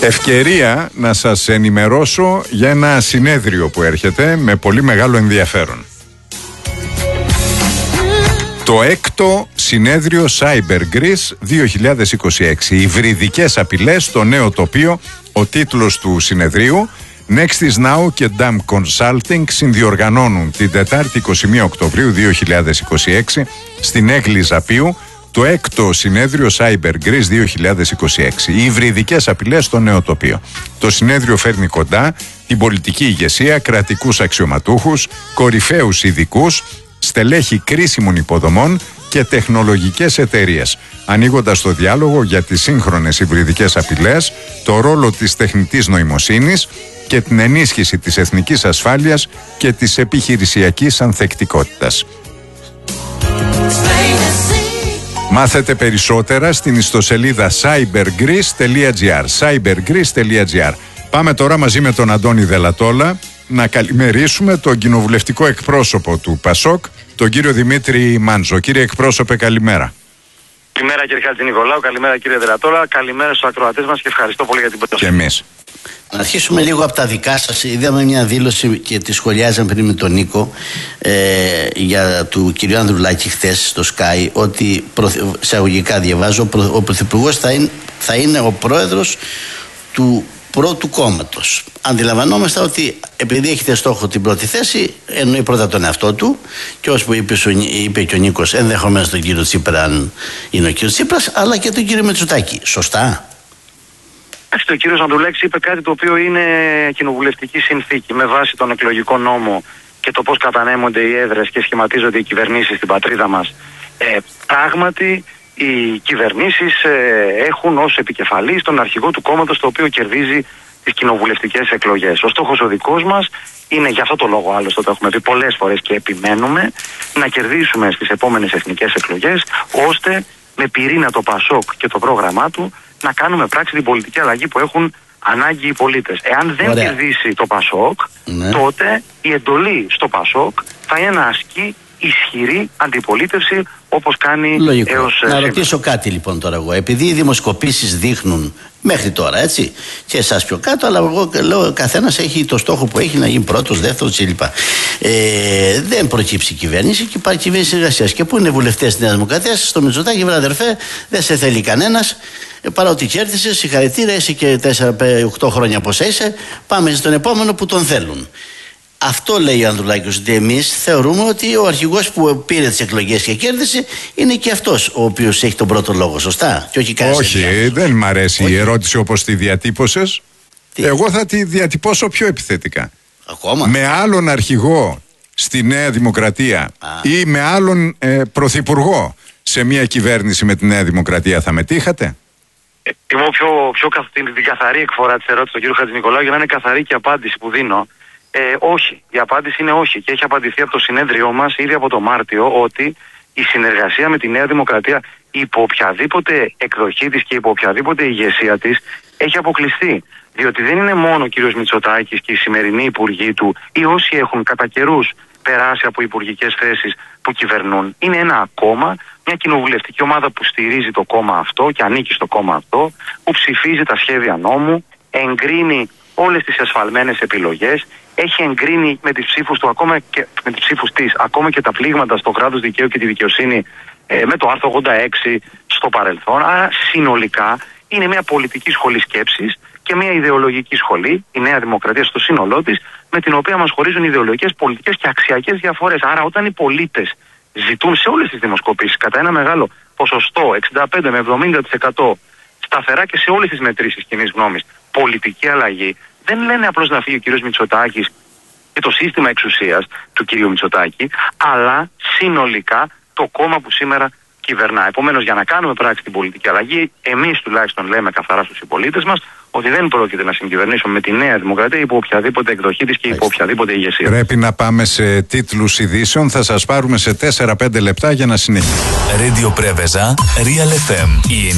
Ευκαιρία να σας ενημερώσω για ένα συνέδριο που έρχεται με πολύ μεγάλο ενδιαφέρον. Το 6ο συνέδριο Cyber Greece 2026. Υβριδικές απειλές στο νέο τοπίο. Ο τίτλος του συνεδρίου. Nextis Now και DAM Consulting συνδιοργανώνουν την Τετάρτη 21 Οκτωβρίου 2026 στην Έγλη Ζαπίου το 6ο συνέδριο Cyber Greece 2026. Οι υβριδικές απειλές στο νέο τοπίο. Το συνέδριο φέρνει κοντά την πολιτική ηγεσία, κρατικούς αξιωματούχους, κορυφαίους ειδικούς, στελέχη κρίσιμων υποδομών και τεχνολογικές εταιρείες, ανοίγοντας το διάλογο για τις σύγχρονες υβριδικές απειλές, το ρόλο της τεχνητής νοημοσύνης και την ενίσχυση της εθνικής ασφάλειας και της επιχειρησιακής ανθεκτικότητας. Μάθετε περισσότερα στην ιστοσελίδα cybergreece.gr. cybergreece.gr. Πάμε τώρα μαζί με τον Αντώνη Δελατόλα να καλημερίσουμε τον κοινοβουλευτικό εκπρόσωπο του ΠΑΣΟΚ, τον κύριο Δημήτρη Μάντζο. Κύριε εκπρόσωπε, καλημέρα. Καλημέρα κύριε Χατζηνικολάου, καλημέρα κύριε Δελατόλα, καλημέρα στους ακροατές μας και ευχαριστώ πολύ για την πρόταση. Και εμείς. Να αρχίσουμε λίγο από τα δικά σας. Είδαμε μια δήλωση και τη σχολιάζαμε πριν με τον Νίκο για του κυρίου Ανδρουλάκη χθες στο Sky, ότι εισαγωγικά διαβάζω, ο Πρωθυπουργός θα είναι ο πρόεδρος του πρώτου κόμματος. Αντιλαμβανόμαστε ότι επειδή έχετε στόχο την πρώτη θέση, εννοεί πρώτα τον εαυτό του και όπως που είπε και ο Νίκος, ενδεχομένως τον κύριο Τσίπρα, αν είναι ο κύριος Τσίπρας, αλλά και τον κύριο Μητσοτάκη. Σωστά? Ο κύριος Ανδρουλάκης είπε κάτι το οποίο είναι κοινοβουλευτική συνθήκη με βάση τον εκλογικό νόμο και το πώς κατανέμονται οι έδρες και σχηματίζονται οι κυβερνήσεις στην πατρίδα μας. Πράγματι, οι κυβερνήσεις έχουν ως επικεφαλής τον αρχηγό του κόμματος το οποίο κερδίζει τις κοινοβουλευτικές εκλογές. Ο στόχος ο δικός μας είναι, για αυτό το λόγο άλλωστε το έχουμε πει πολλές φορές και επιμένουμε, να κερδίσουμε στις επόμενες εθνικές εκλογές, ώστε με πυρήνα το ΠΑΣΟΚ και το πρόγραμμά του να κάνουμε πράξη την πολιτική αλλαγή που έχουν ανάγκη οι πολίτες. Εάν δεν κερδίσει το ΠΑΣΟΚ, τότε η εντολή στο ΠΑΣΟΚ θα είναι να ασκεί ισχυρή αντιπολίτευση όπως κάνει έως Να ρωτήσω κάτι λοιπόν τώρα εγώ. Επειδή οι δημοσκοπήσεις δείχνουν μέχρι τώρα, έτσι, και εσάς πιο κάτω, αλλά εγώ λέω ο καθένας έχει το στόχο που έχει να γίνει πρώτος, δεύτερος κλπ. Δεν προκύψει η κυβέρνηση και υπάρχει κυβέρνηση εργασίας. Και πού είναι βουλευτές της Νέας Δημοκρατίας? Στο Μητσοτάκη, βρε αδερφέ, δεν σε θέλει κανένας. Παρότι κέρδισε, συγχαρητήρια, είσαι και 4-8 χρόνια πόσα είσαι. Πάμε στον επόμενο που τον θέλουν. Αυτό λέει ο Ανδρουλάκης, ότι εμείς θεωρούμε ότι ο αρχηγός που πήρε τις εκλογές και κέρδισε είναι και αυτός ο οποίος έχει τον πρώτο λόγο, σωστά? Και όχι, δεν μ' αρέσει η ερώτηση όπως τη διατύπωσες. Εγώ θα τη διατυπώσω πιο επιθετικά. Ακόμα? Με άλλον αρχηγό στη Νέα Δημοκρατία ή με άλλον πρωθυπουργό σε μια κυβέρνηση με τη Νέα Δημοκρατία θα μετήχατε? Εγώ την καθαρή εκφορά της ερώτησης του κ. Χατζηνικολάου για να είναι καθαρή και απάντηση που δίνω. Όχι. Η απάντηση είναι όχι και έχει απαντηθεί από το συνέδριό μας ήδη από το Μάρτιο ότι η συνεργασία με τη Νέα Δημοκρατία υπό οποιαδήποτε εκδοχή της και υπό οποιαδήποτε ηγεσία της έχει αποκλειστεί. Διότι δεν είναι μόνο ο κύριος Μητσοτάκης και οι σημερινοί υπουργοί του ή όσοι έχουν κατά καιρούς περάσει από υπουργικές θέσεις που κυβερνούν. Είναι ένα κόμμα, μια κοινοβουλευτική ομάδα που στηρίζει το κόμμα αυτό και ανήκει στο κόμμα αυτό, που ψηφίζει τα σχέδια νόμου, εγκρίνει όλες τις ασφαλμένες επιλογές, έχει εγκρίνει με τις ψήφους του με τις ψήφους της ακόμα και τα πλήγματα στο κράτος δικαίου και τη δικαιοσύνη με το άρθρο 86 στο παρελθόν. Άρα συνολικά είναι μια πολιτική σχολή σκέψης και μια ιδεολογική σχολή, η Νέα Δημοκρατία στο σύνολό της, με την οποία μας χωρίζουν ιδεολογικές, πολιτικές και αξιακές διαφορές. Άρα όταν οι πολίτες ζητούν σε όλες τις δημοσκοπήσεις κατά ένα μεγάλο ποσοστό, 65 με 70%, σταθερά και σε όλες τις μετρήσεις κοινής γνώμης, πολιτική αλλαγή, δεν λένε απλώς να φύγει ο κύριος Μητσοτάκης και το σύστημα εξουσίας του κύριου Μητσοτάκη, αλλά συνολικά το κόμμα που σήμερα κυβερνά. Επομένως, για να κάνουμε πράξη την πολιτική αλλαγή, εμείς τουλάχιστον λέμε καθαρά στους συμπολίτες μας ότι δεν πρόκειται να συγκυβερνήσουμε με τη Νέα Δημοκρατία υπό οποιαδήποτε εκδοχή της και υπό οποιαδήποτε ηγεσία. Πρέπει να πάμε σε τίτλους ειδήσεων. Θα σας πάρουμε σε 4-5 λεπτά για να συνεχίσουμε. Radio Preveza, Real FM.